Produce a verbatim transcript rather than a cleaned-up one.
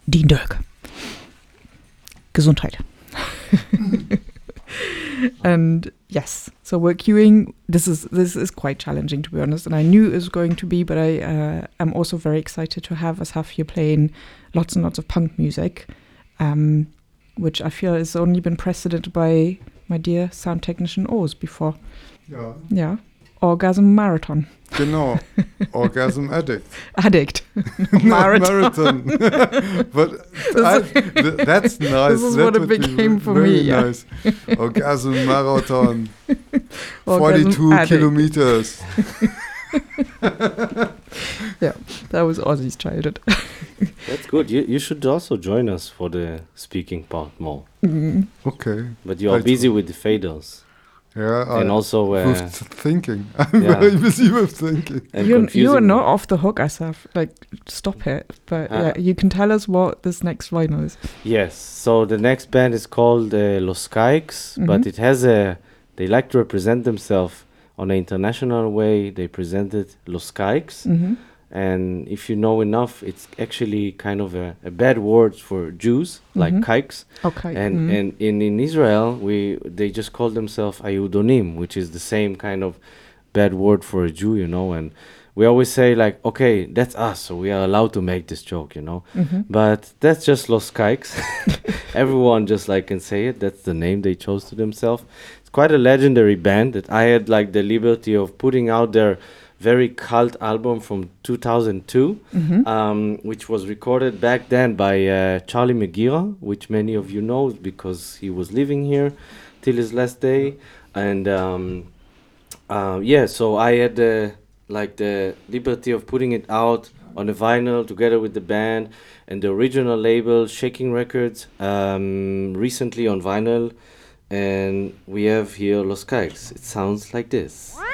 Dean Dirk. Gesundheit. And yes, so we're queuing. This is this is quite challenging, to be honest, and I knew it was going to be, but I uh, am also very excited to have us have here playing lots and lots of punk music, um, which I feel has only been precedented by my dear sound technician Oz before. Ja. Yeah. Orgasm Marathon. Genau. Orgasm Addict. Addict. Marathon. Marathon. But I, th- that's nice. This is that what it would be became for very me. Yeah. Nice. Orgasm Marathon. Orgasm forty-two Addict. kilometers. Yeah, that was Ozzy's childhood. That's good. You you should also join us for the speaking part more. Mm. Okay. But you are I busy tr- with the faders. Yeah, And I, also uh, with thinking. I'm yeah. very busy with thinking. and You're, you're confusing- not off the hook, Asaf. Like, stop it. But Ah. yeah, you can tell us what this next vinyl is. Yes. So the next band is called uh, Los Kikes, but Mhm. it has a. They like to represent themselves on an international way. They presented Los Kikes, Mm-hmm. and if you know enough, it's actually kind of a, a bad word for Jews, like Mhm. kikes. Okay. And mm. and in, in Israel, we they just call themselves Ayudonim, which is the same kind of bad word for a Jew, you know. And we always say like, okay, that's us, so we are allowed to make this joke, you know. Mhm. But that's just Los Kikes. Everyone just like can say it. That's the name they chose to themselves. It's quite a legendary band that I had like the liberty of putting out their very cult album from two thousand two, Mhm. um, which was recorded back then by uh, Charlie Megira, which many of you know because he was living here till his last day. And um, uh, yeah, so I had uh, like the liberty of putting it out on a vinyl together with the band and the original label Shaking Records, um, recently on vinyl. And we have here Los Kikes. It sounds like this.